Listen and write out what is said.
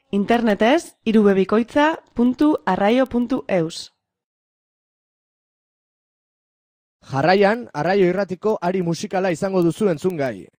Internetez irubebikoitza.arraio.eus. Jarraian, Arraio Irratiko ari musikala izango duzu entzungai.